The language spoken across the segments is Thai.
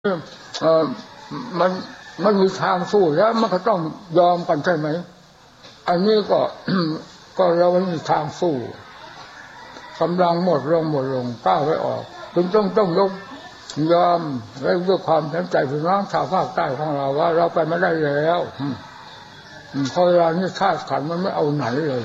เออมันมันมีทางสู้แล้วมันก็ต้องยอมกันใช่ไหมอันนี้ก็ ก็เราไม่มีทางสู้กำลังหมดลงก้าวไม่ออกจึงต้องยกยอมและด้วยความเห็นใจพี่น้องชาวภาคใต้ของเราว่าเราไปไม่ได้แล้วเพราะเวลานี้ธาตุขันธ์มันไม่เอาไหนเลย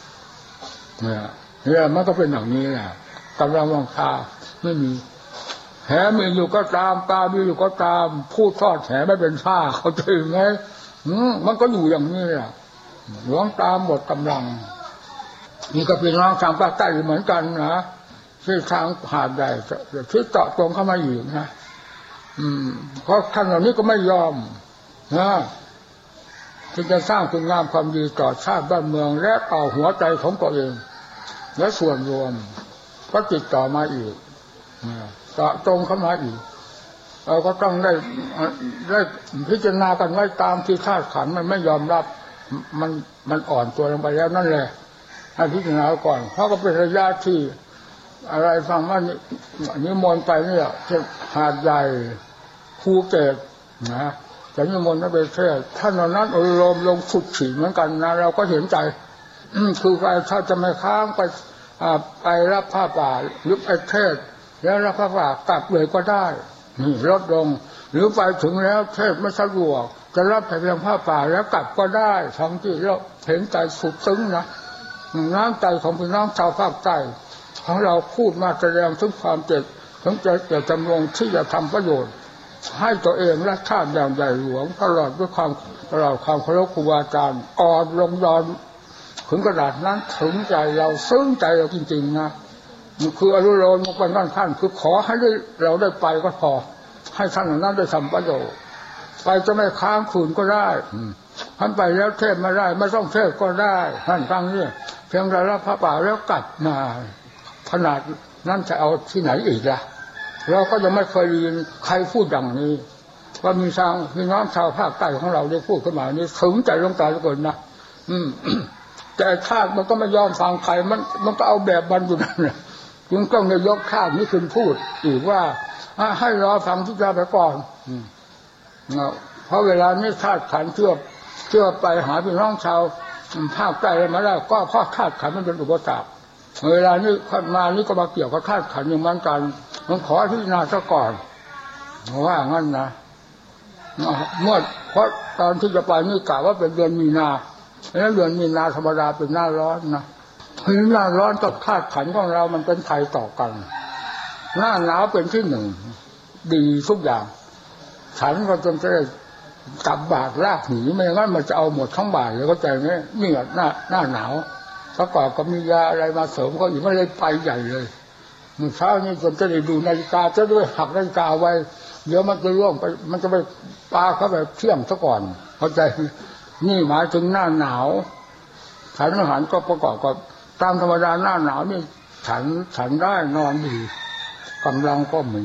เนี่ยมันก็เป็นอย่างนี้แหละกำลังวังคาไม่มีแหมีอยู่ก็ตามปลามีอยู่ก็ตามพูดทอดแหไม่เป็นท่าเขาถึงไงมันก็อยู่อย่างนี้แหละหลวงตามหมดกำลังนี่ก็เป็นน้องทางภาคใต้เหมือนกันนะที่ทางหาดใหญ่ที่เจาะตรงเข้ามาอยู่นะเพราะท่านเหล่านี้ก็ไม่ยอมนะที่จะสร้างคุณงามความดีต่อชาติบ้านเมืองและต่อหัวใจของตัวเองและส่วนรวมก็ติดต่อมาอีกต่อตรงเข้ามาอีกเราก็ต้องได้พิจารณากันไว้ตามที่ธาตุขันธ์มันไม่ยอมรับมันอ่อนตัวลงไปแล้วนั่นแหละให้พิจารณาก่อนเพราะก็เป็นระยะที่อะไรฟังว่านิมนต์ไปเนี่ยจะหาดใหญ่ภูเก็ตนะแต่นิมนต์ไปเทศท่านเหล่านั้นอารมณ์ลงสุดขีดเหมือนกันนะเราก็เห็นใจคือไปถ้าจะไม่ค้างไปรับผ้าป่าหรือไปเทศแล้วรับผ้าป่ากลับเลยก็ได้นี่ลดลงหรือไปถึงแล้วเทศไม่สะดวกจะรับแต่เพียงผ้าป่าแล้วกลับก็ได้ทั้งที่เราเห็นใจสุดซึ้งนะน้ำใจของพี่น้องชาวภาคใต้ของเราพูดมาแสดงถึงความเจ็บถึงจะจำลองที่จะทำประโยชน์ให้ตัวเองและชาติอย่างใหญ่หลวงตลอดด้วยความเคารพครูบาอาจารย์อ่อนลงยอมถึงกระดาษนั้นถึงใจเราซึ้งใจเราจริงๆนะมันคืออนุโลมมันเป็นขั้นคือขอให้เราได้ไปก็พอให้ท่านเหล่านั้นได้ทำประโยชน์ไปจะไม่ค้างคืนก็ได้ท่านไปแล้วเทศมาได้ไม่ต้องเทศก็ได้ท่านฟังนี่เพียงแต่รับพระป่าแล้วกลับมาขนาดนั้นจะเอาที่ไหนอีกล่ะเราก็ยังไม่เคยยินใครพูดอย่างนี้ว่ามีทางพี่น้องชาวภาคใต้ของเราได้พูดขึ้นมานี่ถึงใจลงตาทุกคนนะแต่ชาติมันก็ไม่ยอมฟังใครมันก็เอาแบบมันอยู่นั่นแหละจึงต้องยกชาตินี้ขึ้นพูดอีกว่าให้รอฟังทุกอย่างไปก่อนเพราะเวลานี้ธาตุขันธ์เชื่อไปหาพี่น้องชาวภาคใต้มาแล้วก็เพราะธาตุขันธ์มันเป็นอุปสรรคเวลานี้มานี่ก็มาเกี่ยวกับธาตุขันธ์อย่างนั้นกันมันขอพิจารณาซะก่อนว่างั้นนะเมื่อเพราะตอนที่จะไปนี่กะว่าเป็นเดือนมีนาแล้วเดือนมีนาธรรมดาเป็นหน้าร้อนนะหน้าร้อนกับธาตุขันธ์ของเรามันเป็นไทยต่อกันหน้าหนาวเป็นที่หนึ่งดีทุกอย่างฉันก็จนจะได้กับบาดลากหนีไม่งั้นมันจะเอาหมดทั้งบาทเลยก็ใจไหมนี่หน้าหนาวประกอบกับมียาอะไรมาเสริมก็อีกไม่ได้ไปใหญ่เลยมื้อเช้านี้จนจะได้ดูนาฬิกาจะด้วยหักนาฬิกาไว้เดี๋ยวมันจะล่วงไปมันจะไปปาเข้าไปเที่ยงซะก่อนเข้าใจนี่หมายถึงหน้าหนาวฉันอาหารก็ประกอบกับตามธรรมดาหน้าหนาวนี่ฉันได้นอนดีกำลังก็มี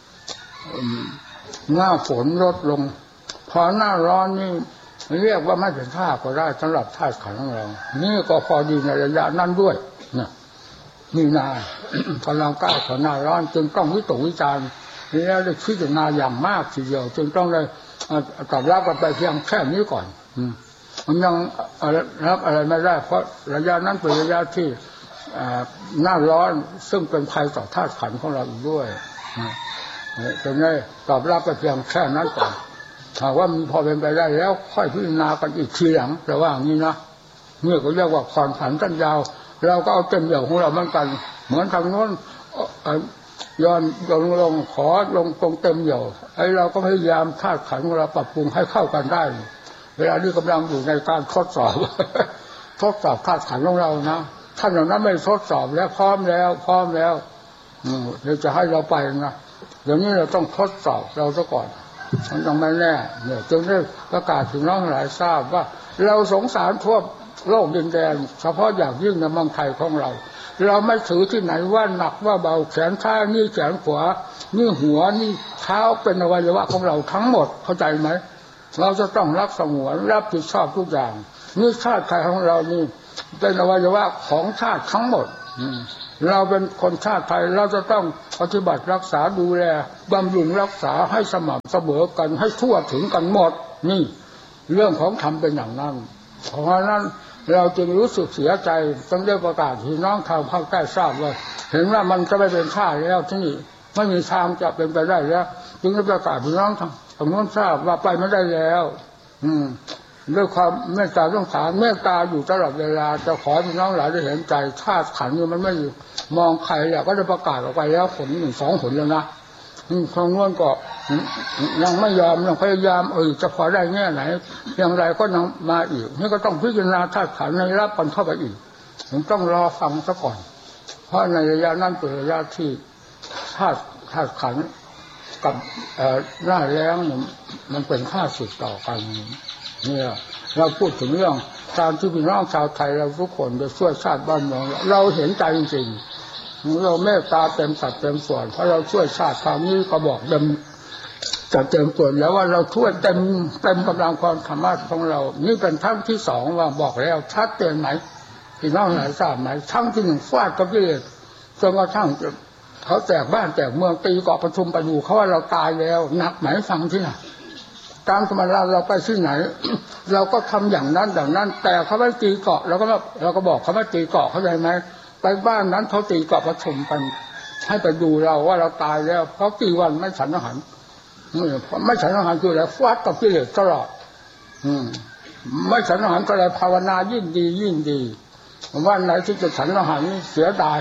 หน้าฝนลดลงพอหน้าร้อนนี่เรียกว่าไม่เป็นท่าก็ได้สำหรับธาตุขันธ์ของเรานี่ก็พอดีในระยะนั้นด้วยนะนี่นากำลังก้าวเข้าหน้าร้อนจึงต้องวิตกวิจารณ์แล้วได้พิจารณาอย่างมากทีเดียวจึงต้องได้ตอบรับกันไปเพียงแค่นี้ก่อนมันยังรับอะไรไม่ได้เพราะระยะนั้นเป็นระยะที่หน้าร้อนซึ่งเป็นภัยต่อธาตุขันธ์ของเราอีกด้วยจึงได้ตอบรับไปเพียงแค่นั้นก่อนถ้าว่ามันพอเป็นไปได้แล้วค่อยพิจารณากันอีกทีหลังแต่ว่าอย่างนี้นะเมื่อก็เรียกว่าผ่อนผันกันยาวเราก็เอาเต็มเหนี่ยวของเราเหมือนกันเหมือนทางโน้นย้อนลงขอลงตรงเต็มเหนี่ยวไอ้เราก็พยายามธาตุขันธ์ของเราปรับปรุงให้เข้ากันได้เวลานี้กำลังอยู่ในการทดสอบธาตุขันธ์ของเรานะท่านเหล่านั้นไม่ทดสอบแล้วพร้อมแล้วเดี๋ยวจะให้เราไปนะเดี๋ยวนี้เราต้องทดสอบเราซะก่อนมันต้องไม่แน่เนี่ยจึงได้ประกาศถึงน้องหลายทราบว่าเราสงสารทั่วโลกดินแดนเฉพาะอย่างยิ่งในเมืองไทยของเราไม่ถือที่ไหนว่าหนักว่าเบาแขนซ้ายนี่แขนขวานี่หัวนี่เท้าเป็นอวัยวะของเราทั้งหมดเข้าใจไหมเราจะต้องรักสงวนรับผิดชอบทุกอย่างนี่ชาติไทยของเรานี่เป็นอวัยวะของชาติทั้งหมดเราเป็นคนชาติไทยเราจะต้องปฏิบัติรักษาดูแลบำรุงรักษาให้สม่ำเสมอกันให้ทั่วถึงกันหมดนี่เรื่องของธรรมเป็นอย่างนั้นเพราะฉะนั้นเราจึงรู้สึกเสียใจต้องได้ประกาศที่น้องทางภาคใต้ทราบว่าเห็นว่ามันจะไม่เป็นท่าแล้วที่นี่ไม่มีทางจะเป็นไปได้แล้วจึงได้ประกาศที่น้องทางโน้นทราบว่าไปไม่ได้แล้วด้วยความเมตตาสงสารเมตตาอยู่ตลอดเวลาจะขอพี่น้องหลายได้เห็นใจธาตุขันธ์มันไม่มองใครแล้วก็ได้ประกาศออกไปแล้วผล1-2 ผลแล้วนะทางโน้นก็ยังไม่ยอมยังพยายามจะขอได้แง่ไหนอย่างไรก็ยังมาอีกนี่ก็ต้องพิจารณาธาตุขันธ์ในรับกันเข้าไปอีกต้องรอฟังซะก่อนเพราะในระยะนั้นเป็นระยะที่ธาตุขันธ์กับหน้าแล้งมันเป็นข้าศึกต่อกันเนี่ยเราพูดถึงเรื่องการที่พี่น้องชาวไทยเราทุกคนจะช่วยชาติบ้านเมืองเราเห็นใจจริงๆเราเมตตาเต็มสัดเต็มส่วนเพราะเราช่วยชาติคราวนี้ก็บอกเต็มส่วนแล้วว่าเราช่วยเต็มกำลังความสามารถของเรานี่เป็นครั้งที่2ว่าบอกแล้วชัดเจนไหมพี่น้องหลายทราบไหมครั้งที่1ฟาดกับกิเลสจนกระทั่งเขาแตกบ้านแตกเมืองตีเกาะประชุมไปดูเขาว่าเราตายแล้วหนักไหมฟังที่น่ะการธรรมดาเราไปที่ไหนเราก็ทำอย่างนั้นแต่เขาไม่ตีเกาะเราก็บอกเขาไม่ตีเกาะเข้าใจไหมไปบ้านนั้นเขาตีเกาะประชุมกันให้ไปดูเราว่าเราตายแล้วเพราะกี่วันไม่ฉันอาหารไม่ฉันอาหารคืออะไรฟาดกับกิเลสตลอดไม่ฉันอาหารก็เลยภาวนายิ่งดีวันไหนที่จะฉันอาหารนี่เสียดาย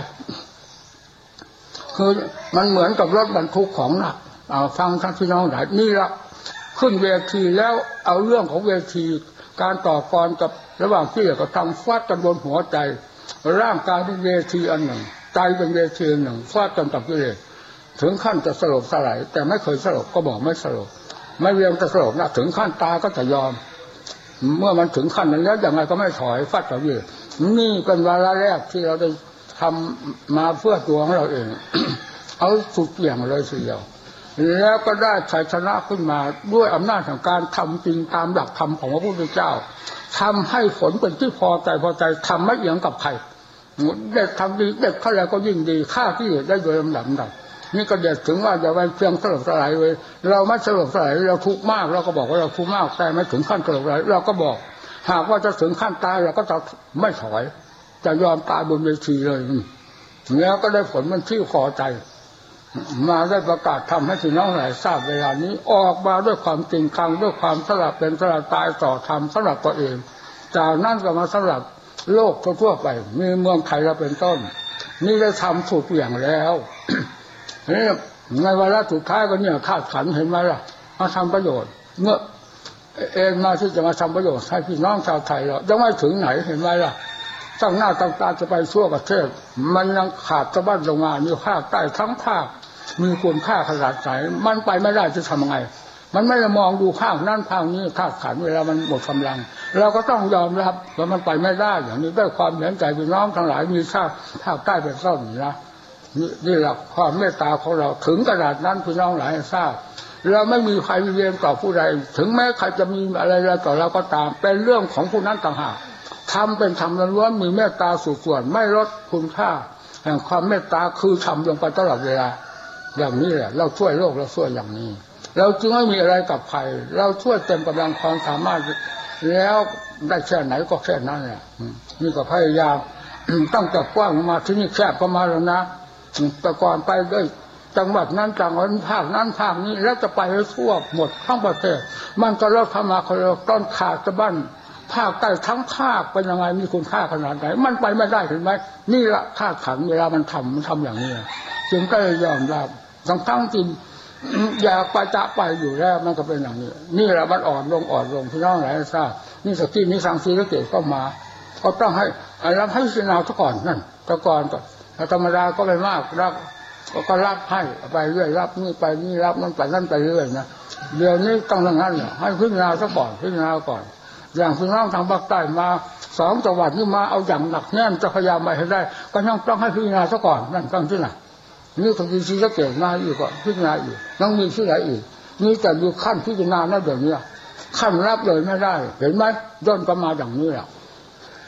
คือมันเหมือนกับรถบรรทุกของหนักฟังท่านพี่น้องหลายนี่ละขึ้นเวทีแล้วเอาเรื่องของเวทีการต่อกรกับระหว่างที่กับทำฟาดกันบนหัวใจร่างกายเป็นเวทีอันหนึ่งใจเป็นเวทีหนึ่งฟาดกันกับกิเลสถึงขั้นจะสลบสลายแต่ไม่เคยสลบก็บอกไม่สลบไม่เรียมจะสลบนะถึงขั้นตาก็จะยอมเมื่อมันถึงขั้นนั้นแล้วยังไงก็ไม่ถอยฟาดกับกิเลสนี่เป็นวาระแรกที่เราได้ทำมาเพื่อตัวของเราเอง เอาสุดเกี่ยงเลยทีเดียวแล้วก็ได้ชัยชนะขึ้นมาด้วยอำนาจของการทำจริงตามหลักธรรมของพระพุทธเจ้าทำให้ผลเป็นที่พอใจทำไม่เอียงกับใครเด็กทำดีเด็กเขาแล้วก็ยิ่งดีฆ่าที่ได้โดยลำดับนี่ก็เด็ดถึงว่าจะไปเพียงสลบสลายเลยเราไม่สลบสลายเราทุกข์มากเราก็บอกว่าเราทุกข์มากแต่ไม่ถึงขั้นสลบสลายเราก็บอกหากว่าจะถึงขั้นตายเราก็จะไม่ถอยจะยอมตายบนเวทีเลยแล้วก็ได้ผลมันที่พอใจมาได้ประกาศทำให้พี่น้องหลายทราบเวลานี้ออกมาด้วยความจริงจังด้วยความสละเป็นสละตายต่อธรรมสำหรับตัวเองจากนั้นก็มาสำหรับโลกทั่วไปมีเมืองไทยเราเป็นต้นนี่ได้ทำถูกอย่างแล้วนี่ในวาระสุดท้ายก็เนี่ยธาตุขันธ์เห็นไหมล่ะมาทำประโยชน์เมื่อเองมาที่จะมาทำประโยชน์ให้พี่น้องชาวไทยเรายังไม่ถึงไหนเห็นไหมล่ะตั้งหน้าตั้งตาจะไปทั่วประเทศมันยังขาดสะบั้นลงมามีภาคใต้ทั้งภาคมีคุณค่าขนาดไหนมันไปไม่ได้จะทำยังไงมันไม่ได้มองดูภาคนั้นภาคนี้ธาตุขันธ์เวลามันหมดกำลังเราก็ต้องยอมรับว่ามันไปไม่ได้อย่างนี้ด้วยความเห็นใจพี่น้องทั้งหลายมีชาติภาคใต้เป็นต้นนะนี่แหละความเมตตาของเราถึงขนาดนั้นพี่น้องหลายทราบเราไม่มีใครมีเวรต่อผู้ใดถึงแม้ใครจะมีอะไรต่อเราก็ตามเป็นเรื่องของผู้นั้นต่างหากทำเป็นธรรมล้วนมีเมตตาสุดส่วนไม่ลดคุณค่าแห่งความเมตตาคือทำลงไปตลอดเวลาอย่างนี้แหละเราช่วยโลกเราช่วยอย่างนี้เราจึงไม่มีอะไรกับใครเราช่วยเต็มกำลังความสามารถแล้วได้แค่ไหนก็แค่นั้นแหละนี่ก็พยายามตั้งแต่กว้างมาที่นี่แคบก็มาแล้วนะแต่ก่อนไปด้วยจังหวัดนั้นจังหวัดภาคนั้นภาคนี้แล้วจะไปให้ทั่วหมดทั้งประเทศมันก็เลิกทำมาคนเราต้นขาดสะบั้นภาคใต้ทั้งภาคเป็นยังไงมีคุณค่าขนาดไหนมันไปไม่ได้เห็นไหมนี่ละธาตุขันธ์เวลามันทำอย่างนี้จึงก็ยอมรับทั้งจริงอยากไปจะไปอยู่แล้วมันก็เป็นอย่างนี้นี่แหละมันอ่อนลงพี่น้องหลายทราบนี่สตินี้สังสีและเกิดก็มาก็ต้องให้รับให้พิจารณาซะก่อนนั่นแต่ก่อนก็ธรรมดาก็ไม่มากรับก็รับให้ไปเรื่อยรับนี่ไปนี่รับนั่นไปนั่นไปเรื่อยนะเดี๋ยวนี้ต้องอย่างนั้นให้พิจารณาซะก่อนพิจารณาก่อนอย่างพี่น้องทางภาคใต้มา2 จังหวัดนี่มาเอาอย่างหนักแน่นจะพยายามไปให้ได้ก็ต้องให้พิจารณาซะก่อนนั่นตั้งที่ไหนนี่ต้องที่จะเกิดมาอยู่ก่อนพิจารณาอยู่ต้องมีที่ไหนอีกนี่แต่ดูขั้นพิจารณานั่นเดี๋ยวนี้ขั้นรับเลยไม่ได้เห็นไหมย่นก็มาอย่างนี้แหละ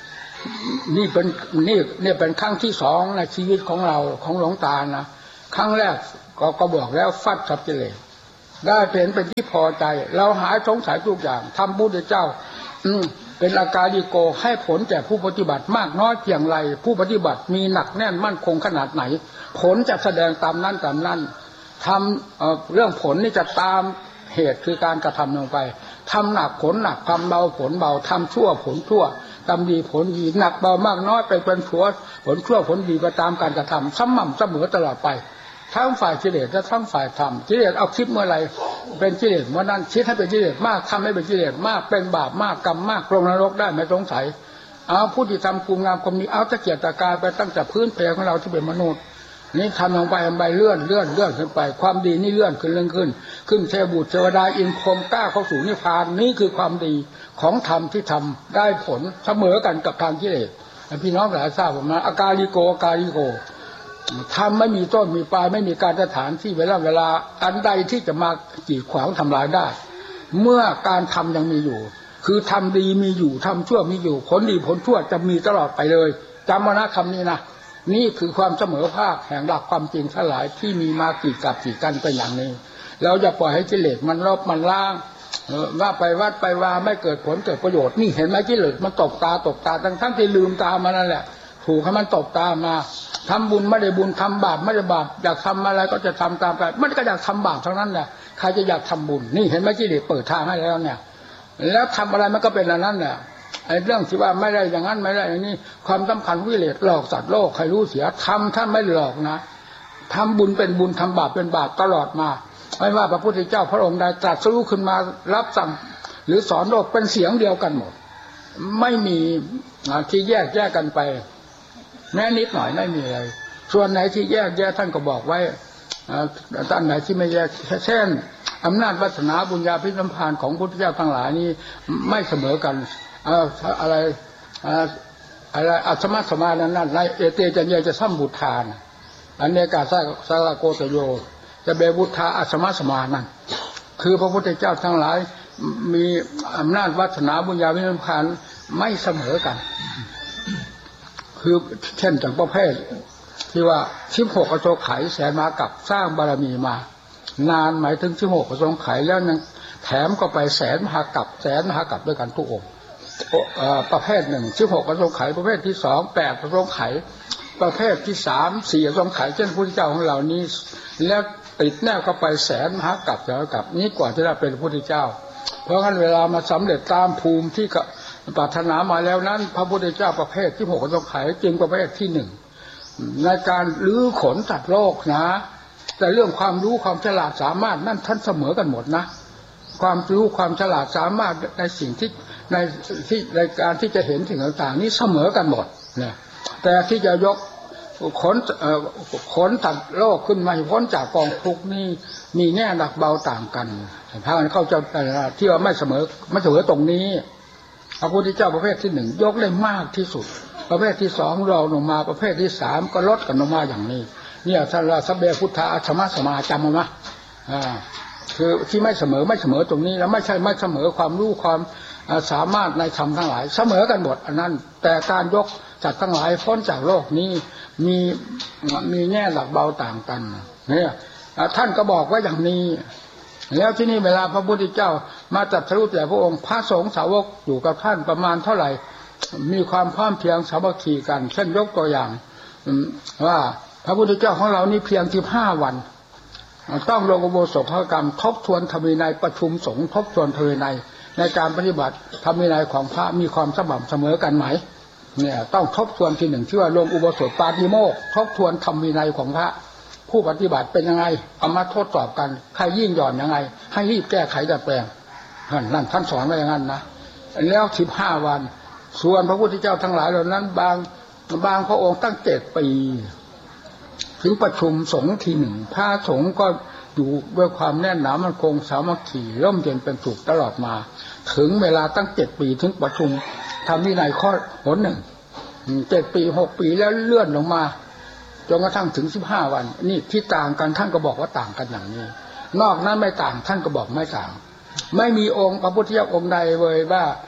นี่เป็นครั้งที่สองในชีวิตของเราของหลวงตานะครั้งแรกก็บอกแล้วฟัดกับกิเลสได้เป็นที่พอใจเราหายสงสัยทุกอย่างทำพุทธเจ้าเป็นอากาลิโกให้ผลแก่ผู้ปฏิบัติมากน้อยเพียงไรผู้ปฏิบัติมีหนักแน่นมั่นคงขนาดไหนผลจะแสดงตามนั้นทำเรื่องผลนี่จะตามเหตุคือการกระทำลงไปทำหนักผลหนักทำเบาผลเบาทำชั่วผลชั่วทำดีผลดีหนักเบามากน้อยไปเป็นผลชั่วผลดีไปตามการกระทำสม่ำเสมอตลอดไปทั้งฝ่ายกิเลสและทั้งฝ่ายธรรมกิเลสเอาคิดเมื่อไรเป็นกิเลสเมื่อนั้นคิดให้เป็นกิเลสมากทำให้เป็นกิเลสมากเป็นบาปมากกรรมมากลงนรกได้ไม่สงสัยเอาผู้ที่ทำคุณงามความดีเอาตะเกียรตะกายไปตั้งแต่พื้นเพของเราที่เป็นมนุษย์นี่ทำลงไปเลื่อนขึ้นไปความดีนี่เลื่อนขึ้นเทวบุตรเทวดาอินพรหมกล้าเข้าสู่นิพพานนี่คือความดีของธรรมที่ทำได้ผลเสมอกันกับทางกิเลสพี่น้องหลายทราบมาอากาลิโกทำไม่มีต้นมีปลายไม่มีการสถานที่เวลาอันใดที่จะมากีดขวางทำลายได้เมื่อการทำยังมีอยู่คือทำดีมีอยู่ทำชั่วมีอยู่ผลดีผลชั่วจะมีตลอดไปเลยจำมานะคำนี้นะนี่คือความเสมอภาคแห่งหลักความจริงทั้งหลายที่มีมากี่กับกี่กันเป็นอย่างนี้เราจะปล่อยให้กิเลสมันรบมันล้างว่าไปวัดไปว่าไม่เกิดผลเกิดประโยชน์นี่เห็นไหมกิเลสมันตบตาทั้งที่ลืมตามานั่นแหละถูกให้มันตบตามาทำบุญไม่ได้บุญทำบาปไม่ได้บาปอยากทำอะไรก็จะทำตามไปมันก็อยากทำบาปทั้งนั้นแหละใครจะอยากทำบุญนี่เห็นไหมกิเลสเปิดทางให้แล้วเนี่ยแล้วทำอะไรมันก็เป็นอันนั้นแหละไอ้เรื่องที่ว่าไม่ได้อย่างนั้นไม่ได้อย่างนี้ความสำคัญวิเลศหลอกสัตว์โลกใครรู้เสียทำท่านไม่หลอกนะทำบุญเป็นบุญทำบาปเป็นบาปตลอดมาไม่ว่าพระพุทธเจ้าพระองค์ใดตรัสรู้ขึ้นมารับสั่งหรือสอนโลกเป็นเสียงเดียวกันหมดไม่มีที่แยกกันไปแม้นิดหน่อยไม่มีอะไรส่วนไหนที่แยกท่านก็บอกไว้ท่านไหนที่ไม่แยกเช่นอำนาจวาสนาบุญญาภิสัมพันธ์ของพุทธเจ้าทั้งหลายนี้ไม่เสมอกันอะไรอัตมะสมานั้นในเอเตจัญญาจะซ้ำบุทานอันเนกาสาโกตโยจะเบบุทาอัตมะสมานั้นคือพระพุทธเจ้าทั้งหลายมีอำนาจวาสนาบุญญาภิสัมพันธ์ไม่เสมอกันคือเช่นจากประเภทที่ว่า16อโศกไขยแสนมากับสร้างบารมีมานานหมายถึง16อโศกไขยแล้วยังแถมก็ไปแสนมหากัปด้วยกันทุกองค์ประเภทหนึ่ง16อโศกไขยประเภทที่2 8อโศกไขยประเภทที่3 4อโศกไขยเช่นพระพุทธเจ้าของเรานี้แล้วติดแนวก็ไปแสนมหากัปนี้กว่าจะได้เป็นพระพุทธเจ้าเพราะงั้นเวลามาสำเร็จตามภูมิที่ปรารถนามาแล้วนั้นพระพุทธเจ้าประเภทที่6อโศกไขยจึงประเภทที่1ในการลื้อขนสัตว์โลกนะแต่เรื่องความรู้ความฉลาดสามารถนั่นท่านเสมอกันหมดนะความรู้ความฉลาดสามารถในสิ่งที่ในการที่จะเห็นสิ่งต่างๆนี้เสมอกันหมดเนี่ยแต่ที่จะยกขนสัตว์โลกขึ้นมาพ้นจากกองทุกข์นี่มีแง่หนักเบาต่างกันถ้ามันเข้าใจที่ว่าไม่เสมอตรงนี้พระพุทธเจ้าประเภทที่1ยกได้มากที่สุดประเภทที่2รองลงมาประเภทที่3ก็ลดกันลงมาอย่างนี้เนี่ยท่านว่าสัพเพพุทธาอัตมะสมาจำมั้ยคือที่ไม่เสมอตรงนี้แล้วไม่ใช่ไม่เสมอความรู้ความสามารถในธรรมทั้งหลายเสมอกันหมดอันนั้นแต่การยกจัดทั้งหลายพ้นจากโลกนี้มีแง่หลักเบาต่างกันเนี่ยท่านก็บอกว่าอย่างนี้แล้วที่นี่เวลาพระพุทธเจ้ามาตรัสรู้แต่พระองค์พระสงฆ์สาวกอยู่กับท่านประมาณเท่าไหร่มีความพร้อมเพรียงสามัคคีกันเช่นยกตัวอย่างว่าพระพุทธเจ้าของเรานี่เพียง15 วันต้องลงอุโบสถกรรมทบทวนธรรมวินัยประชุมสงฆ์ทบทวนธรรมวินัยในการปฏิบัติธรรมวินัยของพระมีความสม่ำเสมอกันไหมเนี่ยต้องทบทวนที่1ที่ว่าลงอุโบสถปาฏิโมกข์ทบทวนธรรมวินัยของพระผู้ปฏิบัติเป็นยังไงเอามาทดสอบกันใครยิ่งหย่อนยังไงให้รีบแก้ไขดัดแปลงนั่นท่านสอนไว้อย่างนั้นนะแล้ว15 วันส่วนพระพุทธเจ้าทั้งหลายเหล่านั้นบางพระองค์ตั้ง7 ปีถึงประชุมสงฆ์ที1พระสงฆ์ก็อยู่ด้วยความแน่นหนามั่นคงสามัคคีร่มเย็นเป็นสุขตลอดมาถึงเวลาตั้ง7 ปีถึงประชุมทำวินัยข้อหน7 ปี6 ปีแล้วเลื่อนลงมาจนกระทั่งถึง15 วันนี่ที่ต่างกันท่านก็บอกว่าต่างกันอย่างนี้นอกนั้นไม่ต่างท่านก็บอกไม่ต่างไม่มีองค์พระพุทธเจ้าองค์ใดเลยว่า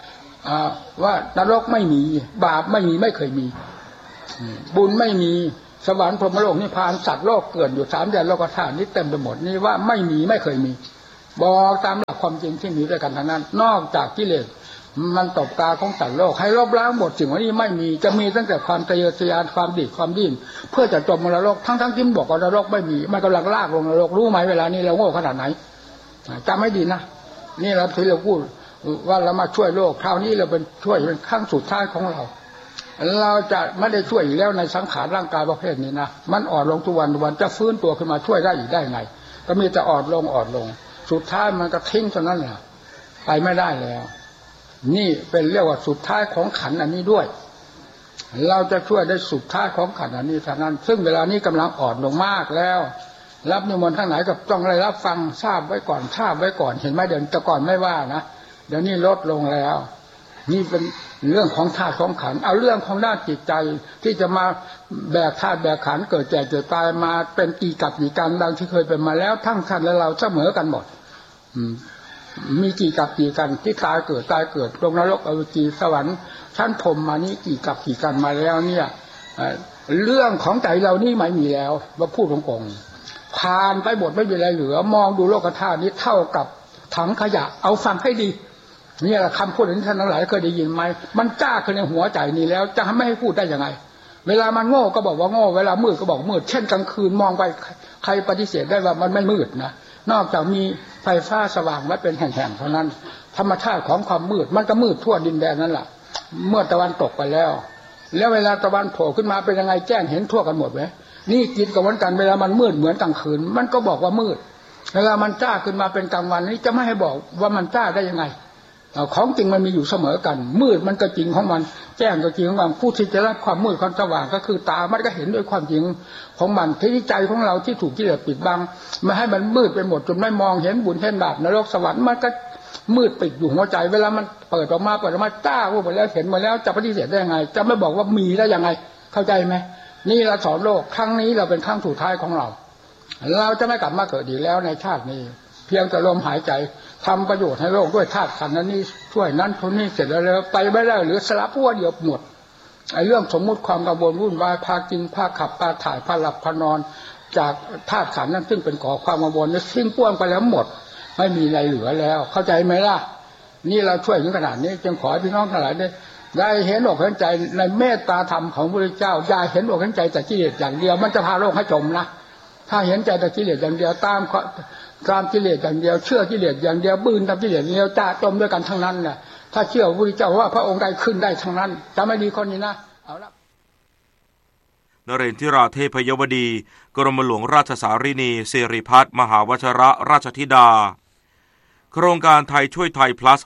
ว่านรกไม่มีบาปไม่มีไม่เคยมีบุญไม่มีสวรรค์พรหมโลกนิพพานสัตว์โลกเกิดอยู่3แดนโลกธาตุนี้เต็มไปหมดนี่ว่าไม่มีไม่เคยมีบอกตามหลักความจริงที่มีด้วยกันทั้งนั้นนอกจากกิเลสมันตบตาของสัตว์โลกให้ลบล้างหมดสิ่งว่านี้ไม่มีจะมีตั้งแต่ความทะเยอทะยานความดีความดิ้นเพื่อจะจมนรกทั้งที่บอกว่านรกไม่มีมันกำลังลากลงนรกรู้ไหมเวลานี้เราโง่ขนาดไหนจำให้ดีนะนี่เราที่เราพูดว่าเรามาช่วยโลกคราวนี้เราเป็นช่วยเป็นขั้นสุดท้ายของเราจะไม่ได้ช่วยอีกแล้วในสังขารร่างกายประเภทนี้นะมันอ่อนลงทุกวันจะฟื้นตัวขึ้นมาช่วยได้อีกได้ไงก็มีแต่อ่อนลงสุดท้ายมันก็ทิ้งเท่านั้นแหละไปไม่ได้แล้วนี่เป็นเรียกว่าสุดท้ายของขันอันนี้ด้วยเราจะช่วยได้สุดท้ายของขันอันนี้เท่านั้นซึ่งเวลานี้กำลังอ่อนลงมากแล้วรับนิมนต์ทั้งไหนกับต้องได้รับฟังทราบไว้ก่อนเห็นไหมเดี๋ยวแต่ก่อนไม่ว่านะเดี๋ยวนี้ลดลงแล้วนี่เป็นเรื่องของธาตุของขันเอาเรื่องของด้านจิตใจที่จะมาแบกธาตุแบกขันเกิดแก่เกิดตายมาเป็นกี่กับกี่กันดังที่เคยเป็นมาแล้วทั้งท่านและเราเสมอกันหมดมีกี่กับกี่กันที่ตายเกิดลงนรกอเวจีสวรรค์ชั้นพรหมมานี้กี่กับกี่กันมาแล้วเนี่ยเรื่องของใจเรานี่ไม่มีแล้วว่าพูดตรงๆผ่านไปหมดไม่มีอะไรเหลือมองดูโลกธาตุนี้เท่ากับถังขยะเอาฟังให้ดีนี่แหละคำพูดที่ท่านทั้งหลายเคยได้ยินไหมมันจ้าขึ้นในหัวใจนี่แล้วจะไม่ให้พูดได้ยังไงเวลามันโง่ก็บอกว่าโง่เวลามืดก็บอกมืดเช่นกลางคืนมองไปใครปฏิเสธได้ว่ามันไม่มืดนะนอกจากมีไฟฟ้าสว่างไว้เป็นแห่งๆเท่านั้นธรรมชาติของความมืดมันก็มืดทั่วดินแดนนั่นแหละเมื่อตะวันตกไปแล้วเวลาตะวันโผล่ขึ้นมาเป็นยังไงแจ้งเห็นทั่วกันหมดไหมนี่จิตกับวันกันเวลามันมืดเหมือนกลางคืนมันก็บอกว่ามืดเวลามันจ้าขึ้นมาเป็นกลางวันนี้จะไม่ให้บอกว่ามันจ้าได้ยังไงของจริงมันมีอยู่เสมอกันมืดมันก็จริงของมันแจ้งก็จริงของมันผู้ที่จะรับความมืดความสว่างก็คือตามันก็เห็นด้วยความจริงของมันที่ใจของเราที่ถูกกิเลสปิดบังไม่ให้มันมืดไปหมดจนไม่มองเห็นบุญเห็นบาปนรกสวรรค์มันก็มืดปิดอยู่หัวใจเวลามันเปิดออกมาจ้าพูดไปแล้วเห็นมาแล้วจะปฏิเสธได้ยังไงจะไม่บอกว่ามีได้ยังไงเข้าใจไหมนี่เราสอนโลกครั้งนี้เราเป็นครั้งสุดท้ายของเราจะไม่กลับมาเกิดอีกแล้วในชาตินี้เพียงแต่ลมหายใจทำประโยชน์ให้โลกด้วยธาตุขันธ์นั้นนี่ช่วยนั้นคนนี้เสร็จแล้วไปไม่ได้หรือสลับพวกเดียวหมดไอ้เรื่องสมมุติความกังวลวุ่นวายพากินพาขับพาถ่ายพาหลับพานอนจากธาตุขันธ์นั้นซึ่งเป็นก่อความกังวลนี่สิ้นป้วนไปแล้วหมดไม่มีอะไรเหลือแล้วเข้าใจไหมล่ะนี่เราช่วยถึงขนาดนี้จึงขอให้พี่น้องทั้งหลายได้เห็นอกเห็นใจในเมตตาธรรมของพระพุทธเจ้าอย่าเห็นอกเห็นใจแต่กิเลสอย่างเดียวมันจะพาโลกให้จมนะถ้าเห็นใจแต่กิเลสอย่างเดียวตามกิเลสอย่างเดียวเชื่อกิเลสอย่างเดียวบืนตามกิเลสอย่างเดียวจะจมด้วยกันทั้งนั้นแหละถ้าเชื่อพระพุทธเจ้าว่าพระองค์ได้ขึ้นได้ทั้งนั้นจะไม่ดีคนนี้นะเอาละนเรนทิราเทพยวดีกรมหลวงราชสารินีสิริพัฒน์มหาวชระราชธิดาโครงการไทยช่วยไทย plus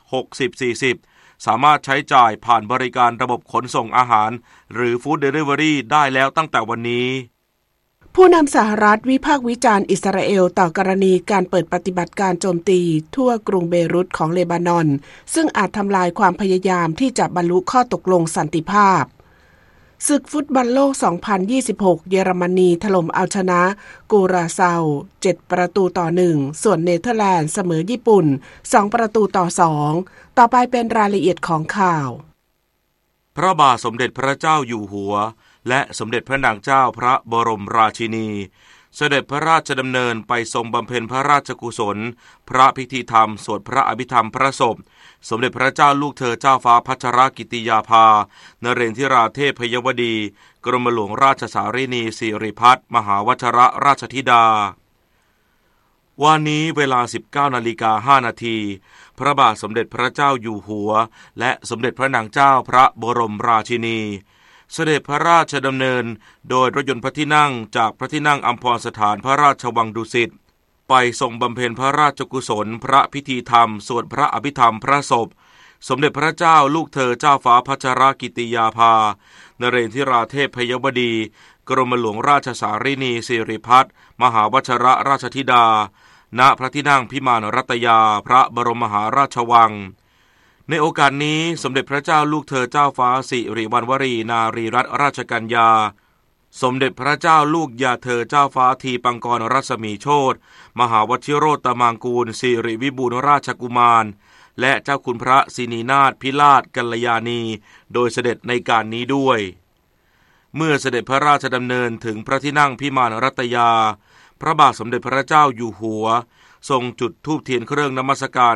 60-40 สามารถใช้จ่ายผ่านบริการระบบขนส่งอาหารหรือฟู้ดเดลิเวอรี่ได้แล้วตั้งแต่วันนี้ผู้นำสหรัฐวิพากษ์วิจารณ์อิสราเอลต่อกรณีการเปิดปฏิบัติการโจมตีทั่วกรุงเบรุตของเลบานอนซึ่งอาจทำลายความพยายามที่จะบรรลุข้อตกลงสันติภาพศึกฟุตบอลโลก 2026 เยอรมนีถล่มเอาชนะกูราเซา7-1ส่วนเนเธอร์แลนด์เสมอญี่ปุ่น2-2ต่อไปเป็นรายละเอียดของข่าวพระบาทสมเด็จพระเจ้าอยู่หัวและสมเด็จพระนางเจ้าพระบรมราชินีเสด็จพระราชดำเนินไปทรงบำเพ็ญพระราชกุศลพระพิธีธรรมสวดพระอภิธรรมพระศพสมเด็จพระเจ้าลูกเธอเจ้าฟ้าพัชรกิติยาภานเรนทิราเทพยวดีกรมหลวงราชสารินีสิริพัฒน์มหาวชระราชธิดาวันนี้เวลา 19:05 นาทีพระบาทสมเด็จพระเจ้าอยู่หัวและสมเด็จพระนางเจ้าพระบรมราชินีเสด็จพระราชดำเนินโดยรถยนต์พระที่นั่งจากพระที่นั่งอัมพรสถานพระราชวังดุสิตไปทรงบำเพ็ญพระราชกุศลพระพิธีธรรมสวดพระอภิธรรมพระศพสมเด็จพระเจ้าลูกเธอเจ้าฟ้าพัชรกิติยาภานเรนทิราเทพยวดีกรมหลวงราชสารินีสิริพัฒน์มหาวชระราชธิดาณพระที่นั่งพิมานรัตยาพระบรมมหาราชวังในโอกาสนี้สมเด็จพระเจ้าลูกเธอเจ้าฟ้าสิริวัณวรีนารีรัตนราชกัญญาสมเด็จพระเจ้าลูกยาเธอเจ้าฟ้าทีปังกรรัศมีโชติมหาวชิโรตมังกูลสิริวิบูลราชกุมารและเจ้าคุณพระศินีนาถพิราชกัลยาณีโดยเสด็จในการนี้ด้วยเมื่อเสด็จพระราชดำเนินถึงพระที่นั่งพิมานรัตยาพระบาทสมเด็จพระเจ้าอยู่หัวทรงจุดธูปเทียนเครื่องนมัสการ